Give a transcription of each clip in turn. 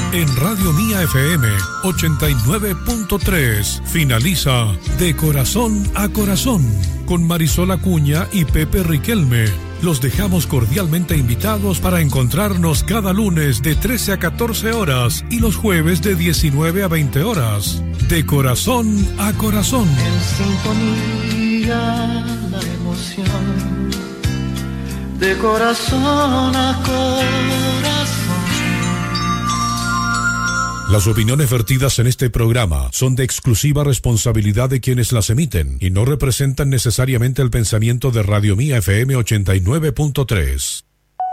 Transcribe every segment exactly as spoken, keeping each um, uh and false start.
En Radio Mía F M ochenta y nueve punto tres finaliza De Corazón a Corazón con Marisol Acuña y Pepe Riquelme. Los dejamos cordialmente invitados para encontrarnos cada lunes de trece a catorce horas y los jueves de diecinueve a veinte horas. De Corazón a Corazón. En sintonía la emoción. De corazón a corazón. Las opiniones vertidas en este programa son de exclusiva responsabilidad de quienes las emiten y no representan necesariamente el pensamiento de Radio Mía F M ochenta y nueve punto tres.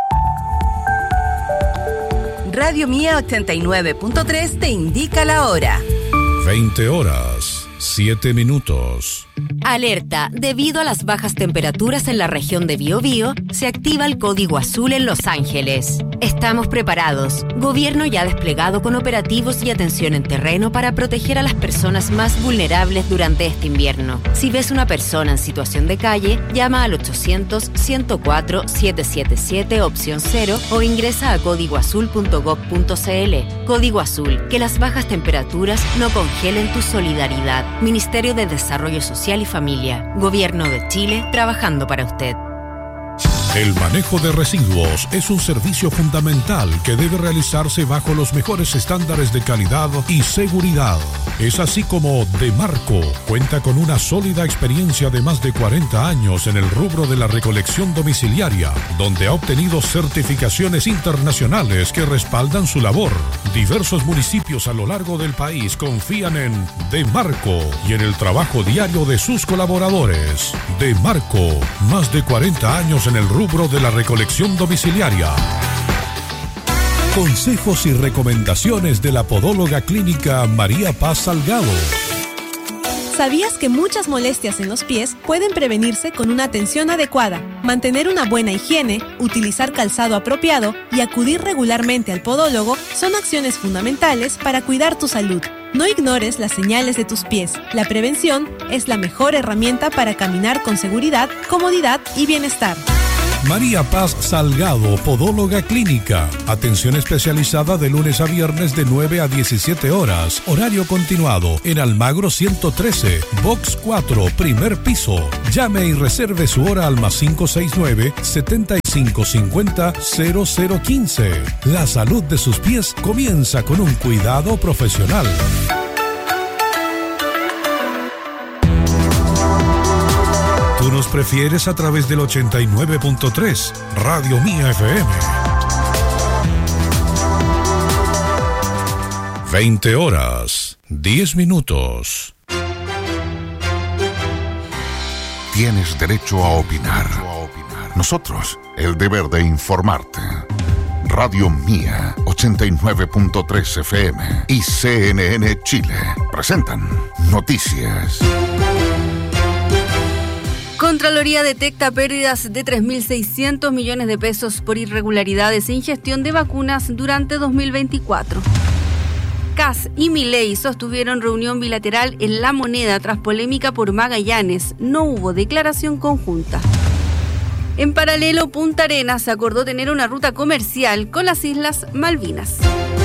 Radio Mía ochenta y nueve punto tres te indica la hora. veinte horas, siete minutos. Alerta, debido a las bajas temperaturas en la región de Biobío, se activa el código azul en Los Ángeles. Estamos preparados. Gobierno ya desplegado con operativos y atención en terreno para proteger a las personas más vulnerables durante este invierno. Si ves una persona en situación de calle, llama al ochocientos, ciento cuatro, setecientos setenta y siete opción cero o ingresa a código azul punto gob punto cl. Código Azul, que las bajas temperaturas no congelen tu solidaridad. Ministerio de Desarrollo Social y Familia. Gobierno de Chile, trabajando para usted. El manejo de residuos es un servicio fundamental que debe realizarse bajo los mejores estándares de calidad y seguridad. Es así como Demarco cuenta con una sólida experiencia de más de cuarenta años en el rubro de la recolección domiciliaria, donde ha obtenido certificaciones internacionales que respaldan su labor. Diversos municipios a lo largo del país confían en Demarco y en el trabajo diario de sus colaboradores. Demarco, más de cuarenta años en el rubro de la recolección domiciliaria. Consejos y recomendaciones de la podóloga clínica María Paz Salgado. ¿Sabías que muchas molestias en los pies pueden prevenirse con una atención adecuada, mantener una buena higiene, utilizar calzado apropiado y acudir regularmente al podólogo son acciones fundamentales para cuidar tu salud? No ignores las señales de tus pies. La prevención es la mejor herramienta para caminar con seguridad, comodidad y bienestar. María Paz Salgado, podóloga clínica. Atención especializada de lunes a viernes de nueve a diecisiete horas. Horario continuado en Almagro ciento trece, Box cuatro, primer piso. Llame y reserve su hora al más cinco seis nueve, setenta y cinco cincuenta, cero cero quince. La salud de sus pies comienza con un cuidado profesional. Tú nos prefieres a través del ochenta y nueve punto tres, Radio Mía F M. veinte horas, diez minutos. Tienes derecho a opinar. Nosotros, el deber de informarte. Radio Mía ochenta y nueve punto tres F M y C N N Chile presentan Noticias. Contraloría detecta pérdidas de tres mil seiscientos millones de pesos por irregularidades en gestión de vacunas durante dos mil veinticuatro. C A S y Milei sostuvieron reunión bilateral en La Moneda tras polémica por Magallanes. No hubo declaración conjunta. En paralelo, Punta Arenas acordó tener una ruta comercial con las Islas Malvinas.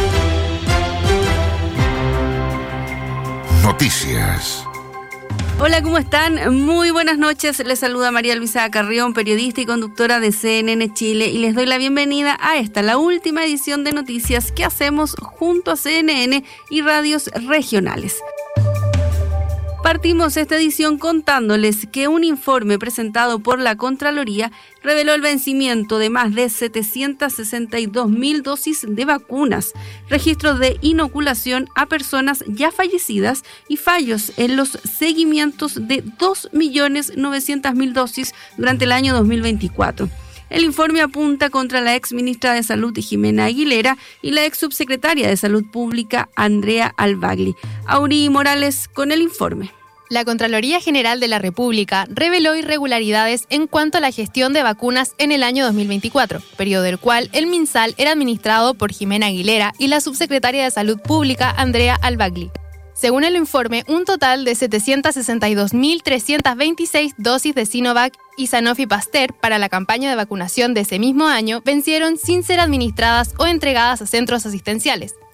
Noticias. Hola, ¿cómo están? Muy buenas noches. Les saluda María Luisa Carrión, periodista y conductora de C N N Chile, y les doy la bienvenida a esta, la última edición de noticias que hacemos junto a C N N y radios regionales. Partimos esta edición contándoles que un informe presentado por la Contraloría reveló el vencimiento de más de setecientas sesenta y dos mil dosis de vacunas, registros de inoculación a personas ya fallecidas y fallos en los seguimientos de dos millones novecientas mil dosis durante el año dos mil veinticuatro. El informe apunta contra la ex ministra de Salud Jimena Aguilera y la ex subsecretaria de Salud Pública Andrea Albagli. Auri Morales con el informe. La Contraloría General de la República reveló irregularidades en cuanto a la gestión de vacunas en el año dos mil veinticuatro, periodo del cual el MinSal era administrado por Jimena Aguilera y la subsecretaria de Salud Pública Andrea Albagli. Según el informe, un total de setecientas sesenta y dos mil trescientas veintiséis dosis de Sinovac y Sanofi Pasteur para la campaña de vacunación de ese mismo año vencieron sin ser administradas o entregadas a centros asistenciales.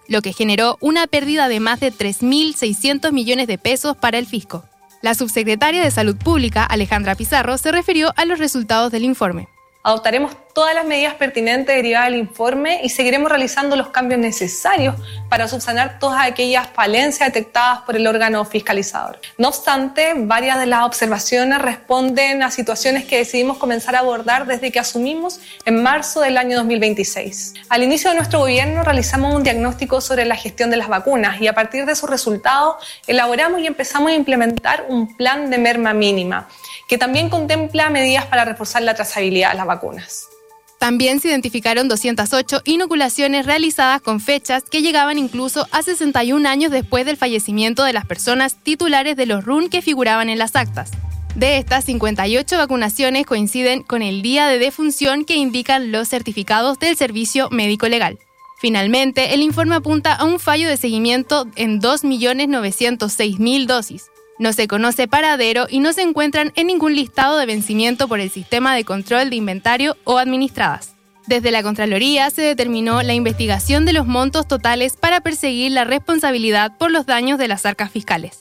lo que generó una pérdida de más de tres mil seiscientos millones de pesos para el fisco. La subsecretaria de Salud Pública, Alejandra Pizarro, se refirió a los resultados del informe. Adoptaremos todas las medidas pertinentes derivadas del informe y seguiremos realizando los cambios necesarios para subsanar todas aquellas falencias detectadas por el órgano fiscalizador. No obstante, varias de las observaciones responden a situaciones que decidimos comenzar a abordar desde que asumimos en marzo del año dos mil veintiséis. Al inicio de nuestro gobierno realizamos un diagnóstico sobre la gestión de las vacunas y a partir de sus resultados elaboramos y empezamos a implementar un plan de merma mínima, que también contempla medidas para reforzar la trazabilidad de las vacunas. También se identificaron doscientas ocho inoculaciones realizadas con fechas que llegaban incluso a sesenta y un años después del fallecimiento de las personas titulares de los R U N que figuraban en las actas. De estas, cincuenta y ocho vacunaciones coinciden con el día de defunción que indican los certificados del Servicio Médico Legal. Finalmente, el informe apunta a un fallo de seguimiento en dos millones novecientos seis mil dosis. No se conoce paradero y no se encuentran en ningún listado de vencimiento por el Sistema de Control de Inventario o administradas. Desde la Contraloría se determinó la investigación de los montos totales para perseguir la responsabilidad por los daños de las arcas fiscales.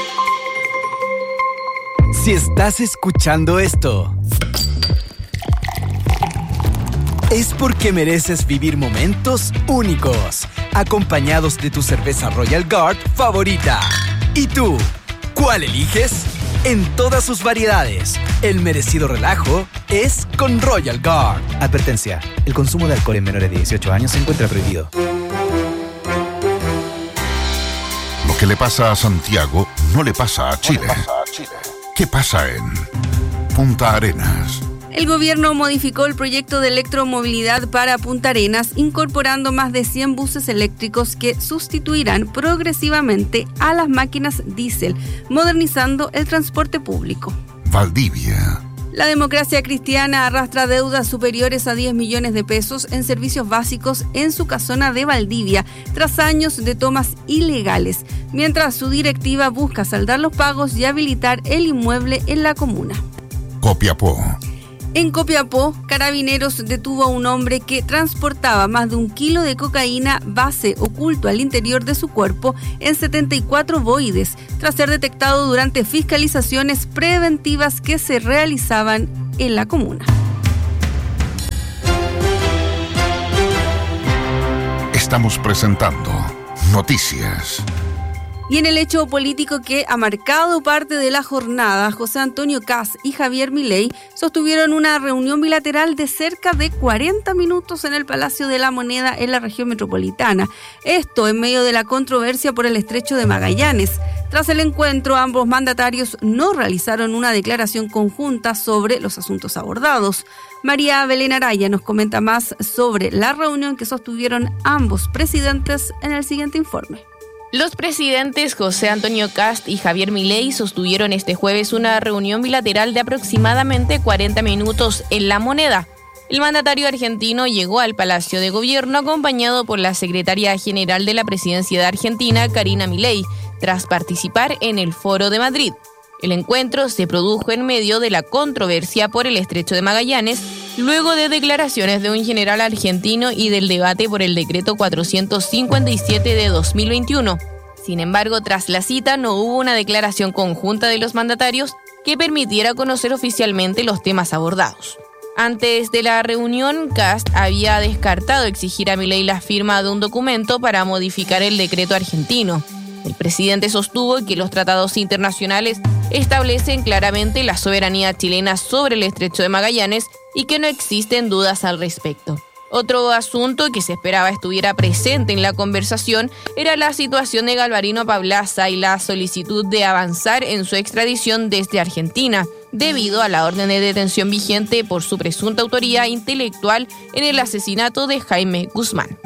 Si estás escuchando esto, es porque mereces vivir momentos únicos, acompañados de tu cerveza Royal Guard favorita. ¿Y tú? ¿Cuál eliges? En todas sus variedades, el merecido relajo es con Royal Guard. Advertencia, el consumo de alcohol en menores de dieciocho años se encuentra prohibido. Lo que le pasa a Santiago no le pasa a Chile. No le pasa a Chile. ¿Qué pasa en Punta Arenas? El gobierno modificó el proyecto de electromovilidad para Punta Arenas, incorporando más de cien buses eléctricos que sustituirán progresivamente a las máquinas diésel, modernizando el transporte público. Valdivia. La democracia cristiana arrastra deudas superiores a diez millones de pesos en servicios básicos en su casona de Valdivia, tras años de tomas ilegales, mientras su directiva busca saldar los pagos y habilitar el inmueble en la comuna. Copiapó. En Copiapó, Carabineros detuvo a un hombre que transportaba más de un kilo de cocaína base oculto al interior de su cuerpo en setenta y cuatro boides, tras ser detectado durante fiscalizaciones preventivas que se realizaban en la comuna. Estamos presentando Noticias. Y en el hecho político que ha marcado parte de la jornada, José Antonio Kast y Javier Milei sostuvieron una reunión bilateral de cerca de cuarenta minutos en el Palacio de la Moneda en la región metropolitana. Esto en medio de la controversia por el Estrecho de Magallanes. Tras el encuentro, ambos mandatarios no realizaron una declaración conjunta sobre los asuntos abordados. María Belén Araya nos comenta más sobre la reunión que sostuvieron ambos presidentes en el siguiente informe. Los presidentes José Antonio Kast y Javier Milei sostuvieron este jueves una reunión bilateral de aproximadamente cuarenta minutos en La Moneda. El mandatario argentino llegó al Palacio de Gobierno acompañado por la secretaria general de la Presidencia de Argentina, Karina Milei, tras participar en el Foro de Madrid. El encuentro se produjo en medio de la controversia por el Estrecho de Magallanes, luego de declaraciones de un general argentino y del debate por el decreto cuatrocientos cincuenta y siete de dos mil veintiuno. Sin embargo, tras la cita no hubo una declaración conjunta de los mandatarios que permitiera conocer oficialmente los temas abordados. Antes de la reunión, Kast había descartado exigir a Milei la firma de un documento para modificar el decreto argentino. El presidente sostuvo que los tratados internacionales establecen claramente la soberanía chilena sobre el Estrecho de Magallanes y que no existen dudas al respecto. Otro asunto que se esperaba estuviera presente en la conversación era la situación de Galvarino Pablaza y la solicitud de avanzar en su extradición desde Argentina, debido a la orden de detención vigente por su presunta autoría intelectual en el asesinato de Jaime Guzmán.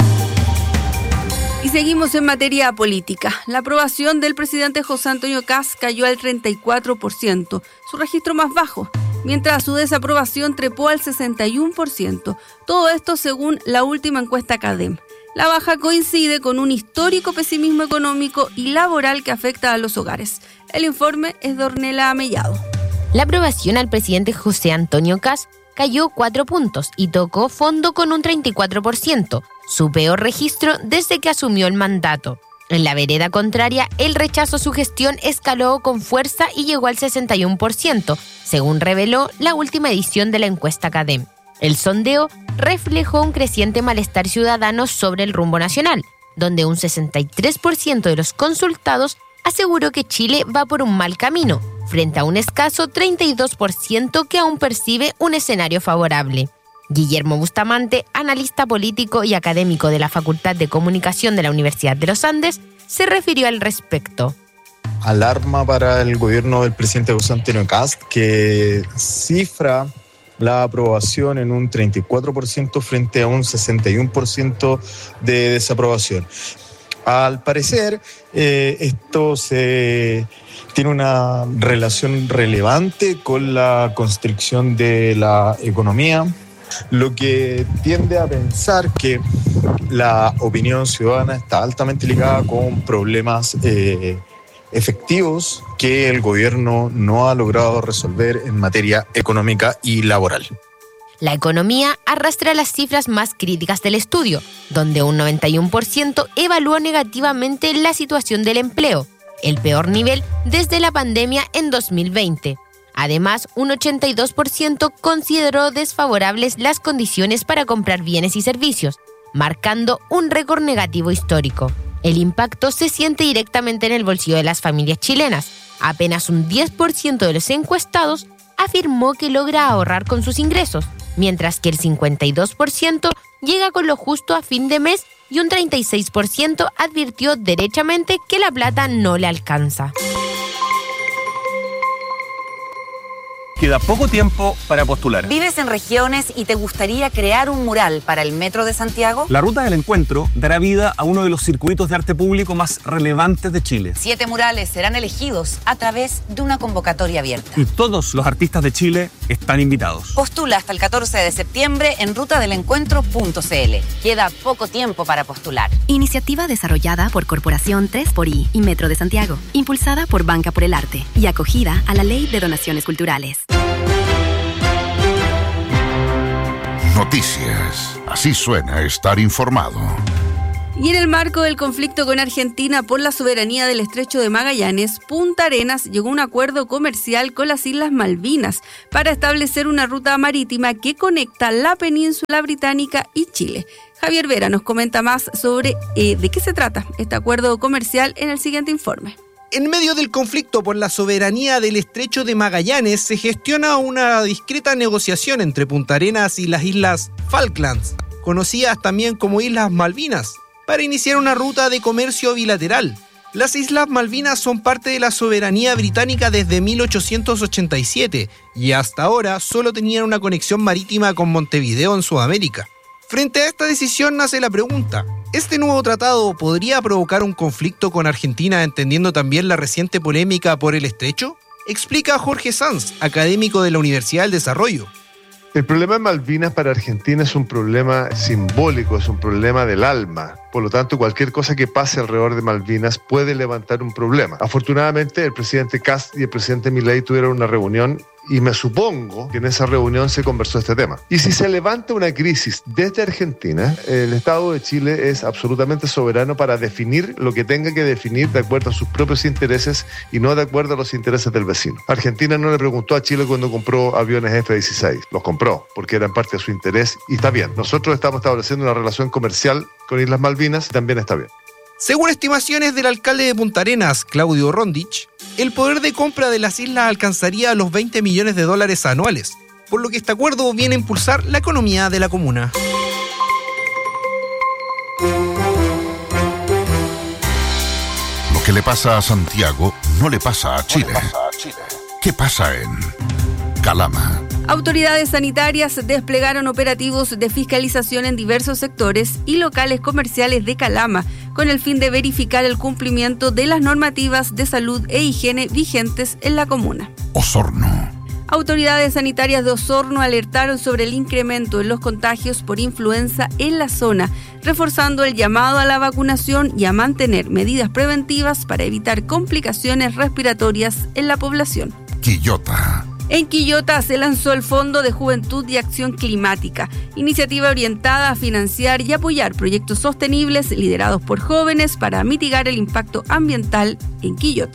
Y seguimos en materia política. La aprobación del presidente José Antonio Kast cayó al treinta y cuatro por ciento, su registro más bajo, mientras su desaprobación trepó al sesenta y uno por ciento. Todo esto según la última encuesta CADEM. La baja coincide con un histórico pesimismo económico y laboral que afecta a los hogares. El informe es de Ornella Mellado. La aprobación al presidente José Antonio Kast cayó cuatro puntos y tocó fondo con un treinta y cuatro por ciento. su peor registro desde que asumió el mandato. En la vereda contraria, el rechazo a su gestión escaló con fuerza y llegó al sesenta y uno por ciento, según reveló la última edición de la encuesta CADEM. El sondeo reflejó un creciente malestar ciudadano sobre el rumbo nacional, donde un sesenta y tres por ciento de los consultados aseguró que Chile va por un mal camino, frente a un escaso treinta y dos por ciento que aún percibe un escenario favorable. Guillermo Bustamante, analista político y académico de la Facultad de Comunicación de la Universidad de los Andes, se refirió al respecto. Alarma para el gobierno del presidente José Antonio Kast, que cifra la aprobación en un treinta y cuatro por ciento frente a un sesenta y uno por ciento de desaprobación. Al parecer, eh, esto se tiene una relación relevante con la constricción de la economía, lo que tiende a pensar que la opinión ciudadana está altamente ligada con problemas eh, efectivos que el gobierno no ha logrado resolver en materia económica y laboral. La economía arrastra las cifras más críticas del estudio, donde un noventa y uno por ciento evaluó negativamente la situación del empleo, el peor nivel desde la pandemia en dos mil veinte. Además, un ochenta y dos por ciento consideró desfavorables las condiciones para comprar bienes y servicios, marcando un récord negativo histórico. El impacto se siente directamente en el bolsillo de las familias chilenas. Apenas un diez por ciento de los encuestados afirmó que logra ahorrar con sus ingresos, mientras que el cincuenta y dos por ciento llega con lo justo a fin de mes y un treinta y seis por ciento advirtió derechamente que la plata no le alcanza. Queda poco tiempo para postular. ¿Vives en regiones y te gustaría crear un mural para el Metro de Santiago? La Ruta del Encuentro dará vida a uno de los circuitos de arte público más relevantes de Chile. Siete murales serán elegidos a través de una convocatoria abierta. Y todos los artistas de Chile están invitados. Postula hasta el catorce de septiembre en ruta del encuentro punto c l. Queda poco tiempo para postular. Iniciativa desarrollada por Corporación tres por I y Metro de Santiago, impulsada por Banca por el Arte y acogida a la Ley de Donaciones Culturales. Noticias. Así suena estar informado. Y en el marco del conflicto con Argentina por la soberanía del Estrecho de Magallanes, Punta Arenas llegó a un acuerdo comercial con las Islas Malvinas para establecer una ruta marítima que conecta la península británica y Chile. Javier Vera nos comenta más sobre eh, de qué se trata este acuerdo comercial en el siguiente informe. En medio del conflicto por la soberanía del Estrecho de Magallanes, se gestiona una discreta negociación entre Punta Arenas y las Islas Falklands, conocidas también como Islas Malvinas, para iniciar una ruta de comercio bilateral. Las Islas Malvinas son parte de la soberanía británica desde mil ochocientos ochenta y siete y hasta ahora solo tenían una conexión marítima con Montevideo en Sudamérica. Frente a esta decisión nace la pregunta: ¿este nuevo tratado podría provocar un conflicto con Argentina, entendiendo también la reciente polémica por el estrecho? Explica Jorge Sanz, académico de la Universidad del Desarrollo. El problema de Malvinas para Argentina es un problema simbólico, es un problema del alma. Por lo tanto, cualquier cosa que pase alrededor de Malvinas puede levantar un problema. Afortunadamente, el presidente Kast y el presidente Milei tuvieron una reunión y me supongo que en esa reunión se conversó este tema. Y si se levanta una crisis desde Argentina, el Estado de Chile es absolutamente soberano para definir lo que tenga que definir de acuerdo a sus propios intereses y no de acuerdo a los intereses del vecino. Argentina no le preguntó a Chile cuando compró aviones F dieciséis. Los compró porque eran parte de su interés y está bien. Nosotros estamos estableciendo una relación comercial con Islas Malvinas y también está bien. Según estimaciones del alcalde de Punta Arenas, Claudio Rondich, el poder de compra de las islas alcanzaría los veinte millones de dólares anuales, por lo que este acuerdo viene a impulsar la economía de la comuna. Lo que le pasa a Santiago no le pasa a Chile. ¿Qué pasa en Calama? Autoridades sanitarias desplegaron operativos de fiscalización en diversos sectores y locales comerciales de Calama, con el fin de verificar el cumplimiento de las normativas de salud e higiene vigentes en la comuna. Osorno. Autoridades sanitarias de Osorno alertaron sobre el incremento en los contagios por influenza en la zona, reforzando el llamado a la vacunación y a mantener medidas preventivas para evitar complicaciones respiratorias en la población. Quillota. En Quillota se lanzó el Fondo de Juventud y Acción Climática, iniciativa orientada a financiar y apoyar proyectos sostenibles liderados por jóvenes para mitigar el impacto ambiental en Quillota.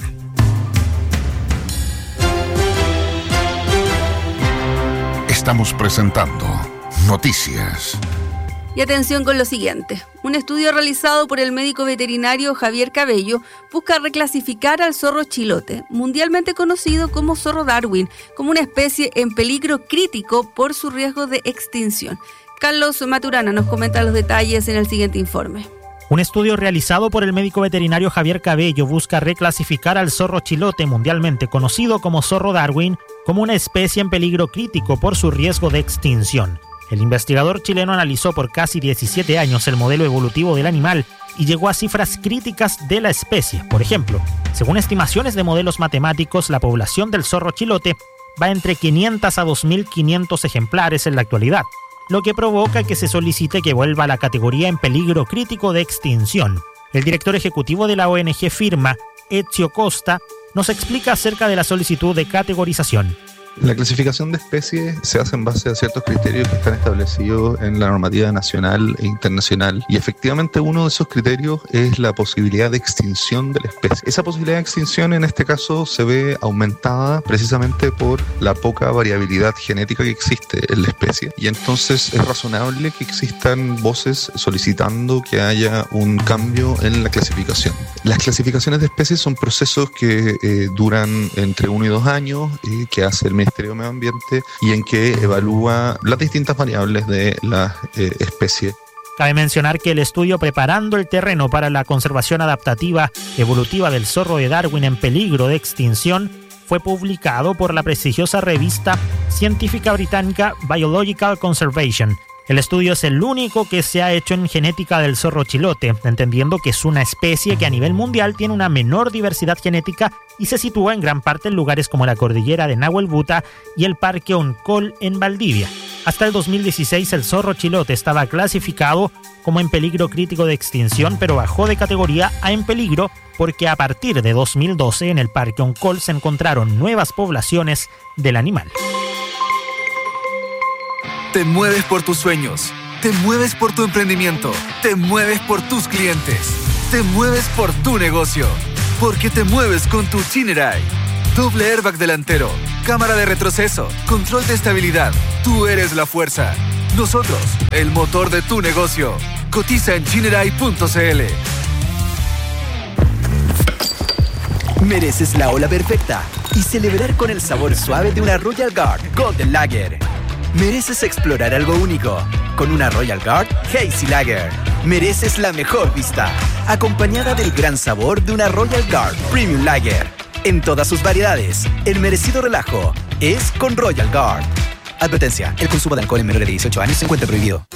Estamos presentando Noticias. Y atención con lo siguiente. Un estudio realizado por el médico veterinario Javier Cabello busca reclasificar al zorro chilote, mundialmente conocido como zorro Darwin, como una especie en peligro crítico por su riesgo de extinción. Carlos Maturana nos comenta los detalles en el siguiente informe. Un estudio realizado por el médico veterinario Javier Cabello busca reclasificar al zorro chilote, mundialmente conocido como zorro Darwin, como una especie en peligro crítico por su riesgo de extinción. El investigador chileno analizó por casi diecisiete años el modelo evolutivo del animal y llegó a cifras críticas de la especie. Por ejemplo, según estimaciones de modelos matemáticos, la población del zorro chilote va entre quinientos a dos mil quinientos ejemplares en la actualidad, lo que provoca que se solicite que vuelva a la categoría en peligro crítico de extinción. El director ejecutivo de la O N G Firma, Ezio Costa, nos explica acerca de la solicitud de categorización. La clasificación de especies se hace en base a ciertos criterios que están establecidos en la normativa nacional e internacional, y efectivamente uno de esos criterios es la posibilidad de extinción de la especie. Esa posibilidad de extinción en este caso se ve aumentada precisamente por la poca variabilidad genética que existe en la especie, y entonces es razonable que existan voces solicitando que haya un cambio en la clasificación. Las clasificaciones de especies son procesos que eh, duran entre uno y dos años, eh, que hace el Ministerio de Medio Ambiente y en que evalúa las distintas variables de la eh, especie. Cabe mencionar que el estudio Preparando el terreno para la conservación adaptativa evolutiva del zorro de Darwin en peligro de extinción fue publicado por la prestigiosa revista científica británica Biological Conservation. El estudio es el único que se ha hecho en genética del zorro chilote, entendiendo que es una especie que a nivel mundial tiene una menor diversidad genética y se sitúa en gran parte en lugares como la cordillera de Nahuel Buta y el Parque Oncol en Valdivia. Hasta el dos mil dieciséis el zorro chilote estaba clasificado como en peligro crítico de extinción, pero bajó de categoría a en peligro porque a partir de dos mil doce en el Parque Oncol se encontraron nuevas poblaciones del animal. Te mueves por tus sueños, te mueves por tu emprendimiento, te mueves por tus clientes, te mueves por tu negocio, porque te mueves con tu Chinerai. Doble airbag delantero, cámara de retroceso, control de estabilidad. Tú eres la fuerza. Nosotros, el motor de tu negocio. Cotiza en chinerai punto c l. Mereces la ola perfecta y celebrar con el sabor suave de una Royal Guard Golden Lager. Mereces explorar algo único con una Royal Guard Hazy Lager. Mereces la mejor vista, acompañada del gran sabor de una Royal Guard Premium Lager. En todas sus variedades, el merecido relajo es con Royal Guard. Advertencia, el consumo de alcohol en menores de dieciocho años se encuentra prohibido.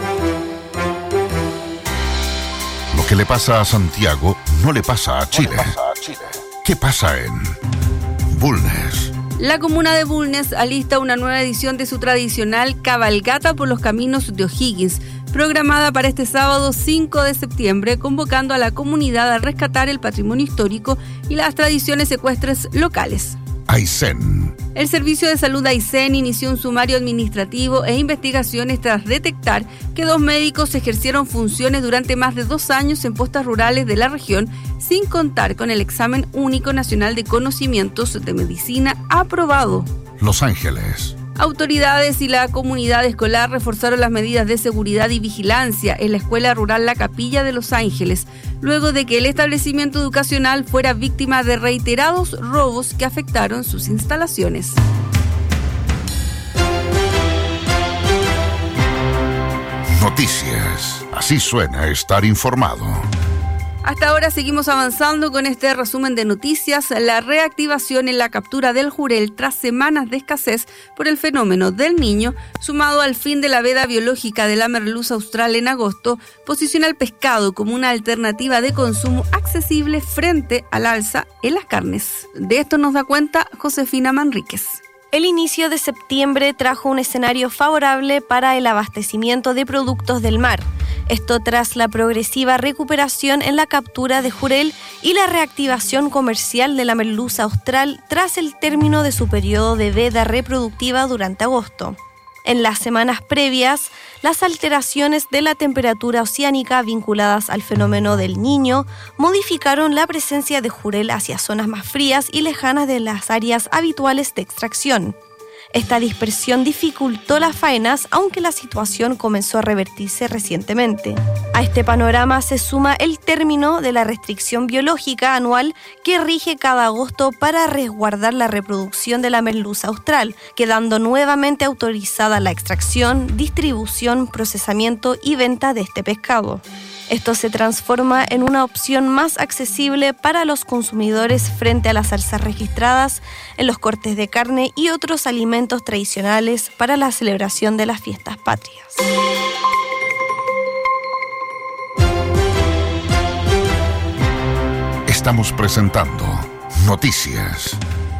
Lo que le pasa a Santiago no le pasa a Chile. ¿Qué pasa en Bulnes? La comuna de Bulnes alista una nueva edición de su tradicional cabalgata por los caminos de O'Higgins, programada para este sábado cinco de septiembre, convocando a la comunidad a rescatar el patrimonio histórico y las tradiciones ecuestres locales. Aysén. El Servicio de Salud Aysén inició un sumario administrativo e investigaciones tras detectar que dos médicos ejercieron funciones durante más de dos años en postas rurales de la región sin contar con el examen único nacional de conocimientos de medicina aprobado. Los Ángeles. Autoridades y la comunidad escolar reforzaron las medidas de seguridad y vigilancia en la escuela rural La Capilla de Los Ángeles, luego de que el establecimiento educacional fuera víctima de reiterados robos que afectaron sus instalaciones. Noticias. Así suena estar informado. Hasta ahora seguimos avanzando con este resumen de noticias. La reactivación en la captura del jurel tras semanas de escasez por el fenómeno del Niño, sumado al fin de la veda biológica de la merluza austral en agosto, posiciona al pescado como una alternativa de consumo accesible frente al alza en las carnes. De esto nos da cuenta Josefina Manríquez. El inicio de septiembre trajo un escenario favorable para el abastecimiento de productos del mar. Esto tras la progresiva recuperación en la captura de jurel y la reactivación comercial de la merluza austral tras el término de su periodo de veda reproductiva durante agosto. En las semanas previas, las alteraciones de la temperatura oceánica vinculadas al fenómeno del Niño modificaron la presencia de jurel hacia zonas más frías y lejanas de las áreas habituales de extracción. Esta dispersión dificultó las faenas, aunque la situación comenzó a revertirse recientemente. A este panorama se suma el término de la restricción biológica anual que rige cada agosto para resguardar la reproducción de la merluza austral, quedando nuevamente autorizada la extracción, distribución, procesamiento y venta de este pescado. Esto se transforma en una opción más accesible para los consumidores frente a las alzas registradas en los cortes de carne y otros alimentos tradicionales para la celebración de las fiestas patrias. Estamos presentando Noticias.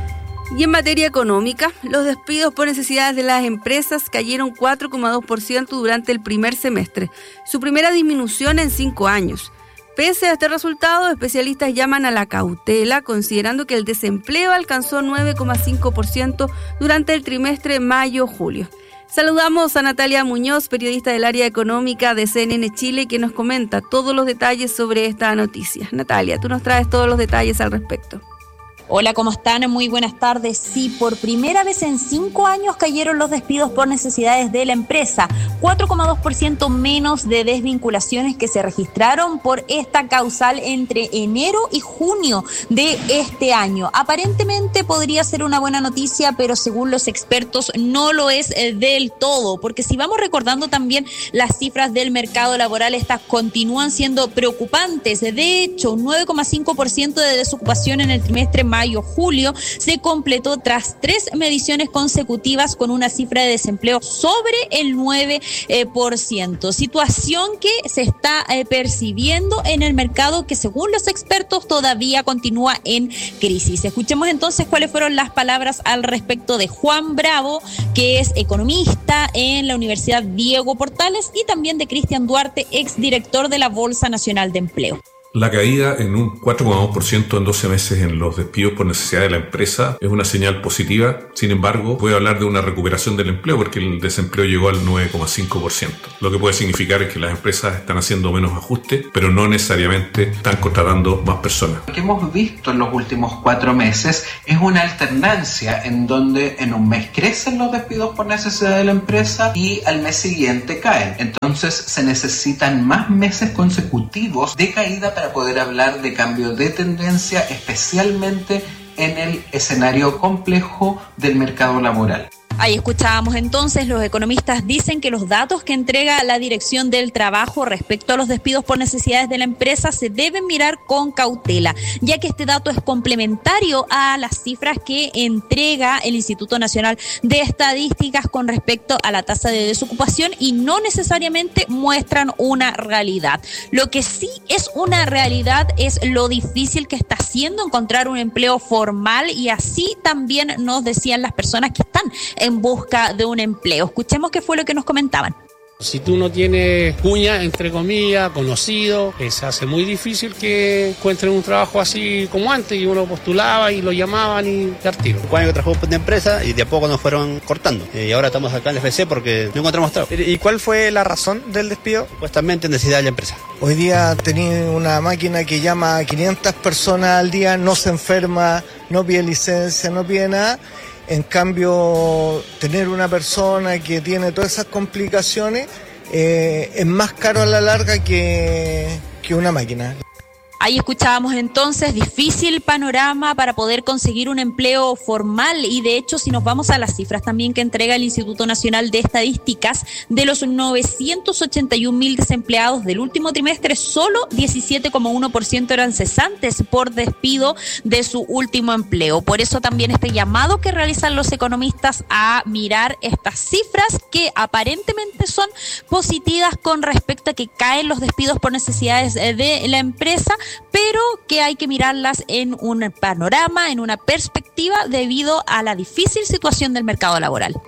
Y en materia económica, los despidos por necesidades de las empresas cayeron cuatro coma dos por ciento durante el primer semestre, su primera disminución en cinco años. Pese a este resultado, especialistas llaman a la cautela, considerando que el desempleo alcanzó nueve coma cinco por ciento durante el trimestre mayo-julio. Saludamos a Natalia Muñoz, periodista del área económica de C N N Chile, que nos comenta todos los detalles sobre esta noticia. Natalia, tú nos traes todos los detalles al respecto. Hola, ¿cómo están? Muy buenas tardes. Sí, por primera vez en cinco años cayeron los despidos por necesidades de la empresa. cuatro coma dos por ciento menos de desvinculaciones que se registraron por esta causal entre enero y junio de este año. Aparentemente podría ser una buena noticia, pero según los expertos no lo es del todo, porque si vamos recordando también las cifras del mercado laboral, estas continúan siendo preocupantes. De hecho, un nueve coma cinco por ciento de desocupación en el trimestre mayo-julio se completó tras tres mediciones consecutivas con una cifra de desempleo sobre el nueve por ciento. Situación que se está eh, percibiendo en el mercado que según los expertos todavía continúa en crisis. Escuchemos entonces cuáles fueron las palabras al respecto de Juan Bravo, que es economista en la Universidad Diego Portales, y también de Cristian Duarte, exdirector de la Bolsa Nacional de Empleo. La caída en un cuatro coma dos por ciento en doce meses en los despidos por necesidad de la empresa es una señal positiva. Sin embargo, puede hablar de una recuperación del empleo porque el desempleo llegó al nueve coma cinco por ciento. Lo que puede significar es que las empresas están haciendo menos ajustes, pero no necesariamente están contratando más personas. Lo que hemos visto en los últimos cuatro meses es una alternancia en donde en un mes crecen los despidos por necesidad de la empresa y al mes siguiente caen. Entonces se necesitan más meses consecutivos de caída para poder hablar de cambio de tendencia, especialmente en el escenario complejo del mercado laboral. Ahí escuchábamos entonces, los economistas dicen que los datos que entrega la Dirección del Trabajo respecto a los despidos por necesidades de la empresa se deben mirar con cautela, ya que este dato es complementario a las cifras que entrega el Instituto Nacional de Estadísticas con respecto a la tasa de desocupación y no necesariamente muestran una realidad. Lo que sí es una realidad es lo difícil que está siendo encontrar un empleo formal, y así también nos decían las personas que están en busca de un empleo. Escuchemos qué fue lo que nos comentaban. Si tú no tienes cuña, entre comillas, conocido, eh, se hace muy difícil que encuentren un trabajo así como antes, y uno postulaba y lo llamaban y dar tiro. Cinco años que trabajamos de empresa y de a poco nos fueron cortando. Eh, y ahora estamos acá en el F C porque no encontramos trabajo. ¿Y cuál fue la razón del despido? Supuestamente necesidad de la empresa. Hoy día tenía una máquina que llama a quinientas personas al día, no se enferma, no pide licencia, no pide nada. En cambio, tener una persona que tiene todas esas complicaciones eh, es más caro a la larga que, que una máquina. Ahí escuchábamos entonces, difícil panorama para poder conseguir un empleo formal, y de hecho si nos vamos a las cifras también que entrega el Instituto Nacional de Estadísticas, de los novecientos ochenta y un mil desempleados del último trimestre, solo diecisiete coma uno por ciento eran cesantes por despido de su último empleo. Por eso también este llamado que realizan los economistas a mirar estas cifras que aparentemente son positivas con respecto a que caen los despidos por necesidades de la empresa, pero que hay que mirarlas en un panorama, en una perspectiva, debido a la difícil situación del mercado laboral.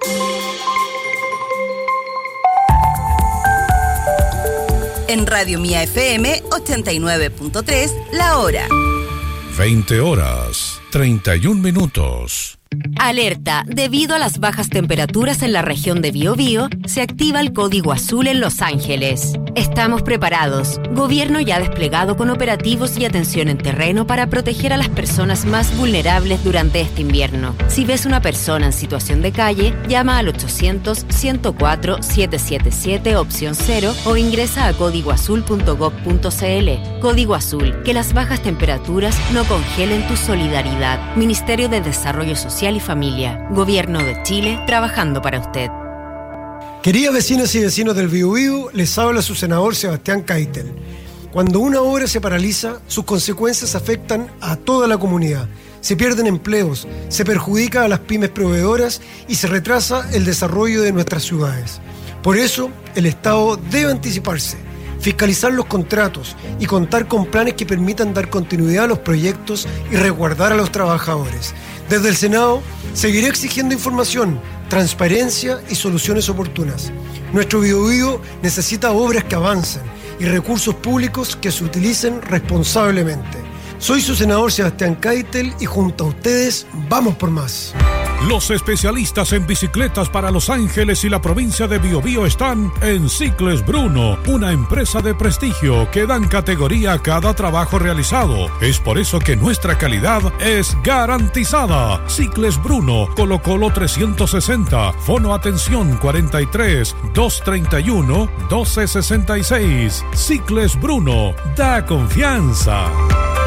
En Radio Mía F M ochenta y nueve punto tres, la hora. veinte horas, treinta y un minutos. Alerta, debido a las bajas temperaturas en la región de Biobío, se activa el código azul en Los Ángeles. Estamos preparados. Gobierno ya desplegado con operativos y atención en terreno para proteger a las personas más vulnerables durante este invierno. Si ves una persona en situación de calle, llama al ochocientos, ciento cuatro, setecientos setenta y siete opción cero o ingresa a código azul punto gob punto cl. Código Azul, que las bajas temperaturas no congelen tu solidaridad. Ministerio de Desarrollo Social y Familia. Gobierno de Chile, trabajando para usted. Queridas vecinas y vecinos del Biobío, les habla su senador Sebastián Keitel. Cuando una obra se paraliza, sus consecuencias afectan a toda la comunidad. Se pierden empleos, se perjudica a las pymes proveedoras y se retrasa el desarrollo de nuestras ciudades. Por eso, el Estado debe anticiparse, fiscalizar los contratos y contar con planes que permitan dar continuidad a los proyectos y resguardar a los trabajadores. Desde el Senado, seguiré exigiendo información, transparencia y soluciones oportunas. Nuestro Biobío necesita obras que avancen y recursos públicos que se utilicen responsablemente. Soy su senador Sebastián Keitel y junto a ustedes vamos por más. Los especialistas en bicicletas para Los Ángeles y la provincia de Biobío están en Cicles Bruno, una empresa de prestigio que dan categoría a cada trabajo realizado. Es por eso que nuestra calidad es garantizada. Cicles Bruno, Colo Colo trescientos sesenta, Fono Atención cuarenta y tres, doscientos treinta y uno, doce sesenta y seis. Cicles Bruno, da confianza.